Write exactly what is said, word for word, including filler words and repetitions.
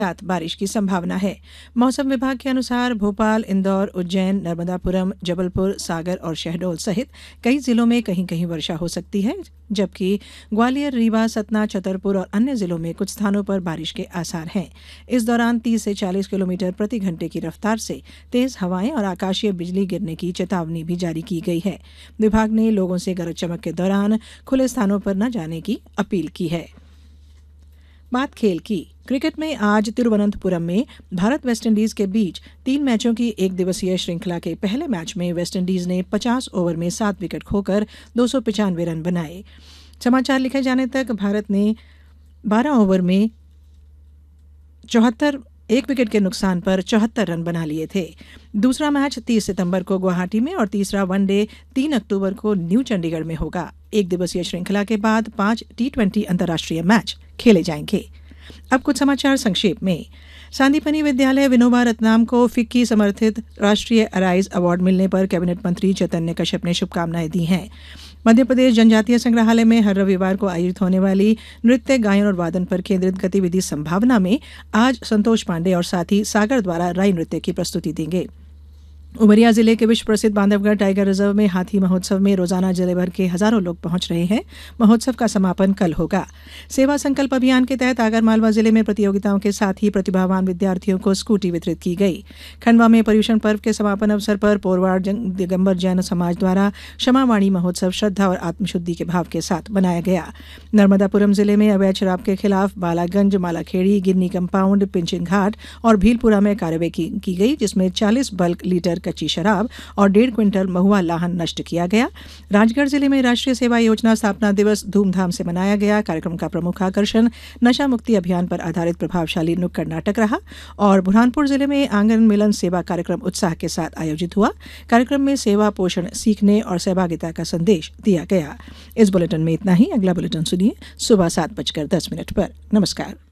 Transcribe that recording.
रात बारिश की संभावना है। मौसम विभाग के अनुसार भोपाल, इंदौर, उज्जैन, नर्मदापुरम, जबलपुर, सागर और शहडोल सहित कई जिलों में कहीं कहीं वर्षा हो सकती है, जबकि ग्वालियर, रीवा, सतना, छतरपुर और अन्य जिलों में कुछ स्थानों पर बारिश के आसार हैं। इस दौरान तीस से चालीस किलोमीटर प्रति घंटे की रफ्तार से तेज हवाएं और आकाशीय बिजली गिरने की चेतावनी भी जारी की गई है। विभाग ने लोगों से गरज चमक के दौरान खुले स्थानों पर न जाने की अपील की है। बात खेल की। क्रिकेट में आज तिरुवनंतपुरम में भारत वेस्टइंडीज के बीच तीन मैचों की एक दिवसीय श्रृंखला के पहले मैच में वेस्टइंडीज ने पचास ओवर में सात विकेट खोकर दो सौ पचानवे रन बनाए। समाचार लिखे जाने तक भारत ने बारह ओवर में चौहत्तर एक विकेट के नुकसान पर चौहत्तर रन बना लिए थे। दूसरा मैच तीस सितंबर को गुवाहाटी में और तीसरा वनडे तीन अक्टूबर को न्यू चंडीगढ़ में होगा। एक दिवसीय श्रृंखला के बाद पांच टी ट्वेंटी अंतर्राष्ट्रीय मैच खेले जाएंगे। अब कुछ समाचार संक्षेप में। सांदीपनि विद्यालय विनोबा रत्नाम को फिक्की समर्थित राष्ट्रीय अराइज अवार्ड मिलने पर कैबिनेट मंत्री चैतन्य कश्यप ने शुभकामनाएं दी हैं। मध्य प्रदेश जनजातीय संग्रहालय में हर रविवार को आयोजित होने वाली नृत्य, गायन और वादन पर केंद्रित गतिविधि संभावना में आज संतोष पांडे और साथी सागर द्वारा राई नृत्य की प्रस्तुति देंगे। उमरिया जिले के विश्व प्रसिद्ध बांधवगढ़ टाइगर रिजर्व में हाथी महोत्सव में रोजाना जिले भर के हजारों लोग पहुंच रहे हैं। महोत्सव का समापन कल होगा। सेवा संकल्प अभियान के तहत आगरमालवा जिले में प्रतियोगिताओं के साथ ही प्रतिभावान विद्यार्थियों को स्कूटी वितरित की गई। खंडवा में पर्युषण पर्व के समापन अवसर पर पोरवाड़ दिगंबर जैन समाज द्वारा क्षमावाणी महोत्सव श्रद्धा और आत्मशुद्धि के भाव के साथ मनाया गया। नर्मदापुरम जिले में अवैध शराब के खिलाफ बालागंज, मालाखेड़ी, गिन्नी कंपाउंड, पिंचिन घाट और भीलपुरा में कार्रवाई की, की गई, जिसमें चालीस बल्क लीटर कच्ची शराब और डेढ़ क्विंटल महुआ लाहन नष्ट किया गया। राजगढ़ जिले में राष्ट्रीय सेवा योजना स्थापना दिवस धूमधाम से मनाया गया। कार्यक्रम का प्रमुख आकर्षण नशा मुक्ति अभियान पर आधारित प्रभावशाली नुक्कड़ नाटक रहा और बुरहानपुर जिले में आंगन मिलन सेवा कार्यक्रम उत्साह के साथ आयोजित हुआ। कार्यक्रम में सेवा, पोषण, सीखने और सहभागिता का संदेश दिया गया। इस बुलेटिन में इतना ही। अगला बुलेटिन सुनिए सुबह सात बजकर दस मिनट पर। नमस्कार।